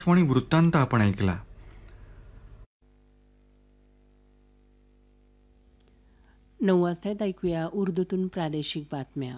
आकाशवाणी वृत्तांत आपण ऐकला. 9 वाजता ऐकूया उर्दूतून प्रादेशिक बातम्या.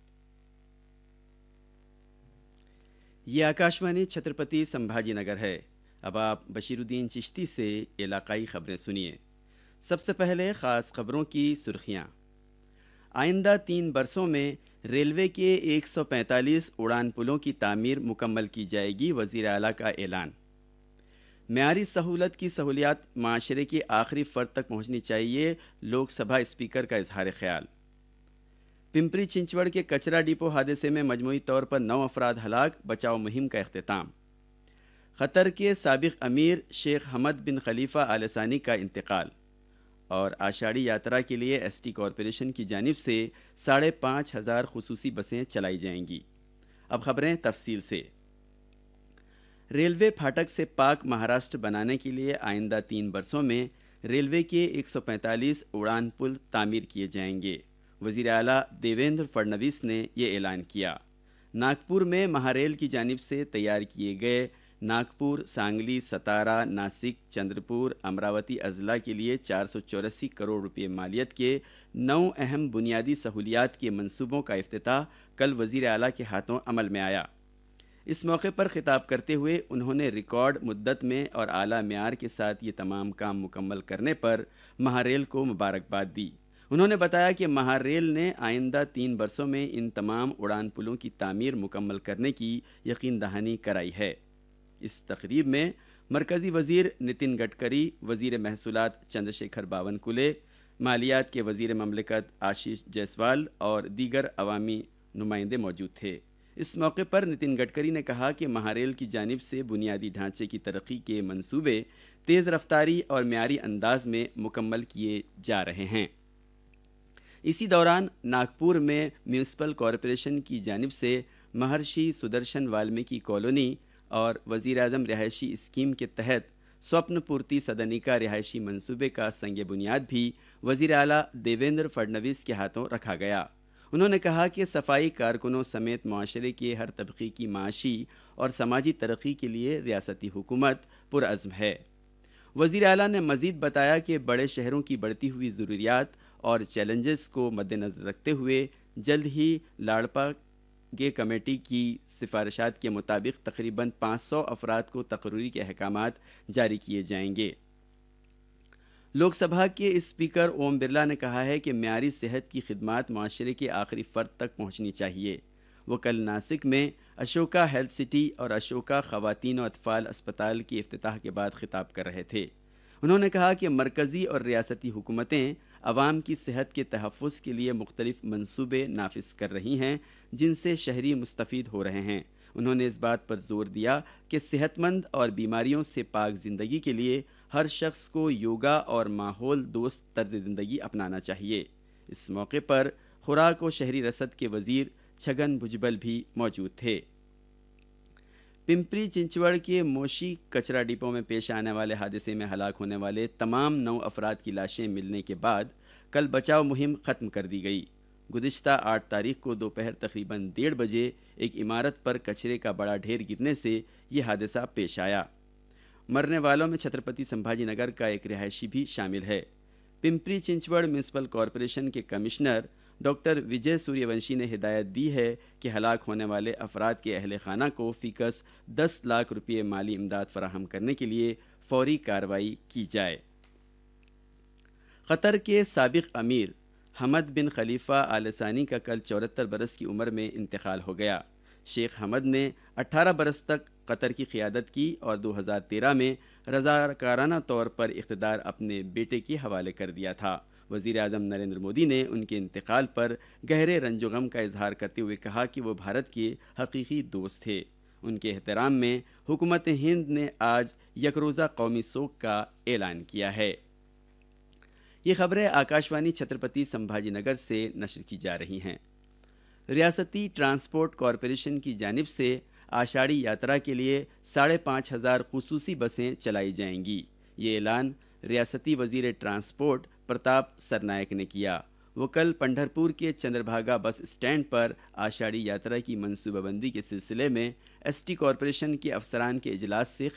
ये आकाशवाणी छत्रपति संभाजी नगर है. अब आप बशीरुद्दीन चिश्ती से इलाकाई खबरें सुनिए. सबसे पहले ख़ास खबरों की सुर्खियाँ. आइंदा 3 बरसों में रेलवे के 145 उड़ान पुलों की तामीर मुकम्मल की जाएगी. वज़ीर आला का ऐलान. मेयारी सहूलत की सहूलियात माशरे के आखिरी फ़र्द तक पहुँचनी चाहिए. लोकसभा स्पीकर का इजहार ख्याल. पिंपरी चिंचवड़ के कचरा डिपो हादसे में मजमूई तौर पर 9 अफराद हलाक. बचाव मुहिम का अख्तिताम. क़तर के साबिक़ अमीर शेख हमद बिन खलीफा आल सानी का इंतकाल. और आषाढ़ी यात्रा के लिए एसटी कॉरपोरेशन की जानिब से 5,500 खुसूसी बसें चलाई जाएंगी. अब खबरें तफसील से. रेलवे फाटक से पाक महाराष्ट्र बनाने के लिए आइंदा 3 बरसों में रेलवे के 145 उड़ान पुल तामीर किए जाएंगे. वज़ीर आला देवेंद्र फडणवीस ने ये ऐलान किया. नागपुर में महारेल की जानिब से तैयार किए गए नागपुर, सांगली, सतारा, नासिक, चंद्रपुर, अमरावती अजला के लिए 484 करोड़ रुपए मालियत के 9 अहम बुनियादी सहूलियात के मंसूबों का इफ्तिताह कल वज़ीर आला के हाथों अमल में आया. इस मौके पर खिताब करते हुए उन्होंने रिकॉर्ड मुद्दत में और आला मेयार के साथ ये तमाम काम मुकम्मल करने पर महारेल को मुबारकबाद दी. उन्होंने बताया कि महारेल ने आइंदा 3 बरसों में इन तमाम उड़ान पुलों की तामीर मुकम्मल करने की यकीन दहानी कराई है. इस तकरीब में मरकज़ी वज़ीर नितिन गडकरी, वज़ीर महसूलात चंद्रशेखर बावनकुले, मालियात के वज़ीर ममलिकत आशीष जायसवाल और दीगर अवामी नुमाइंदे मौजूद थे. इस मौके पर नितिन गडकरी ने कहा कि महारेल की जानिब से बुनियादी ढांचे की तरक्की के मंसूबे तेज़ रफ्तारी और म्यारी अंदाज में मुकम्मल किए जा रहे हैं. इसी दौरान नागपुर में म्यूनसिपल कॉरपोरेशन की जानिब से महर्षि सुदर्शन वाल्मीकि कॉलोनी और वज़ीर आज़म रिहायशी स्कीम के तहत स्वप्न पूर्ति सदनिका रिहायशी मंसूबे का संग बुनियाद भी वज़ीर आला देवेंद्र फडणवीस के हाथों रखा गया. उन्होंने कहा कि सफाई कारकुनों समेत माशरे के हर तबके की माशी और समाजी तरक्की के लिए रियासती हुकूमत पुरअज़्म है. वज़ीर आला ने मज़ीद बताया कि बड़े शहरों की बढ़ती हुई ज़रूरियात और चैलेंजेस को मद्देनज़र रखते हुए जल्द ही लाड़पा गे कमेटी की सिफारिशात के मुताबिक तकरीबन 500 अफराद को तकरीरी के अहकामात जारी किए जाएंगे. लोकसभा के स्पीकर ओम बिरला ने कहा है कि म्यारी सेहत की खिदमात माशरे के आखिरी फ़र्द तक पहुँचनी चाहिए. वो कल नासिक में अशोका हेल्थ सिटी और अशोका ख़वातीन और अतफ़ाल अस्पताल के इफ्तिताह के बाद खिताब कर रहे थे. उन्होंने कहा कि मरकज़ी और रियासती हुकूमतें अवाम की सेहत के तहफ़्फ़ुज़ के लिए मुख्तलिफ़ मंसूबे नाफिज कर रही हैं जिनसे शहरी मुस्तफ़ीद हो रहे हैं. उन्होंने इस बात पर ज़ोर दिया कि सेहतमंद और बीमारियों से पाक ज़िंदगी के लिए हर शख्स को योगा और माहौल दोस्त तर्ज़ ज़िंदगी अपनाना चाहिए. इस मौके पर खुराक और शहरी रसद के वज़ीर छगन भुजबल भी मौजूद थे. पिंपरी चिंचवड़ के मोशी कचरा डिपो में पेश आने वाले हादसे में हलाक होने वाले तमाम 9 अफराद की लाशें मिलने के बाद कल बचाव मुहिम ख़त्म कर दी गई. गुज़िश्ता 8 तारीख को दोपहर तकरीबन 1:30 बजे एक इमारत पर कचरे का बड़ा ढेर गिरने से ये हादसा पेश आया. मरने वालों में छत्रपति संभाजी नगर का एक रिहायशी भी शामिल है. पिंपरी चिंचवड़ म्यूनसिपल कॉरपोरेशन के कमिश्नर डॉक्टर विजय सूर्यवंशी ने हिदायत दी है कि हलाक होने वाले अफराद के अहल खाना को फ़ीकस 10 लाख रुपये माली इमदाद फराहम करने के लिए फ़ौरी कार्रवाई की जाए. क़तर के साबिक़ अमीर हमद बिन खलीफा आल सानी का कल 74 बरस की उम्र में इंतकाल हो गया. शेख हमद ने 18 बरस तक क़तर की क़ियादत की और 2013 में रज़ाकाराना तौर पर इक़्तिदार अपने बेटे के हवाले कर दिया था. वज़ीर आज़म नरेंद्र मोदी ने उनके इंतकाल पर गहरे रंजो गम का इजहार करते हुए कहा कि वो भारत के हकीकी दोस्त थे. उनके एहतराम में हुकूमत हिंद ने आज यकरोज़ा कौमी सोग का ऐलान किया है. ये खबरें आकाशवाणी छत्रपति संभाजी नगर से नशर की जा रही हैं. रियासती ट्रांसपोर्ट कॉरपोरेशन की जानिब से आषाढ़ी यात्रा के लिए 5,500 खुसूसी बसें चलाई जाएंगी. ये ऐलान रियासती वज़ीर ट्रांसपोर्ट प्रताप सरनायक ने किया. वो कल पंढरपुर के चंद्रभागा बस स्टैंड पर आषाढ़ी यात्रा की मनसूबाबंदी के सिलसिले में ایس ٹی کارپوریشن کے افسران کے اجلاس سے